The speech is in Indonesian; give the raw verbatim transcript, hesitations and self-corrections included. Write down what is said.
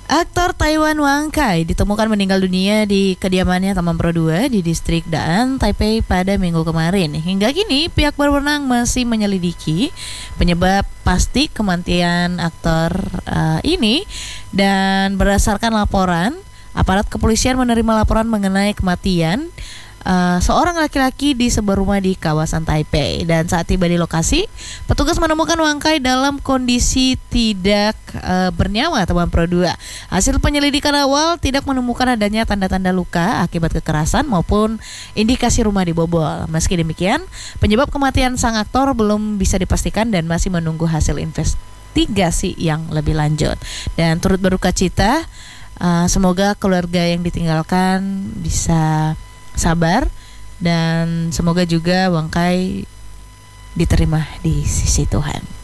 Aktor Taiwan Wang Kai ditemukan meninggal dunia di kediamannya Taman Pro dua di distrik Daan, Taipei pada minggu kemarin. Hingga kini pihak berwenang masih menyelidiki penyebab pasti kematian aktor uh, ini, dan berdasarkan laporan, aparat kepolisian menerima laporan mengenai kematian Uh, seorang laki-laki di sebuah rumah di kawasan Taipei. Dan saat tiba di lokasi, petugas menemukan Wang Kai dalam kondisi tidak uh, bernyawa, Taman Pro dua. Hasil penyelidikan awal tidak menemukan adanya tanda-tanda luka akibat kekerasan maupun indikasi rumah dibobol. Meski demikian, penyebab kematian sang aktor belum bisa dipastikan dan masih menunggu hasil investigasi yang lebih lanjut. Dan turut berduka cita, uh, semoga keluarga yang ditinggalkan bisa sabar, dan semoga juga Wang Kai diterima di sisi Tuhan.